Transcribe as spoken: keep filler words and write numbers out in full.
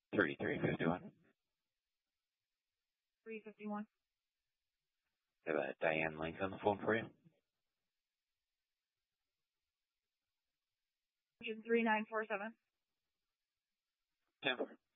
thirty-three fifty-one. three fifty-one. Have uh, Diane Link on the phone for you. three nine four seven. ten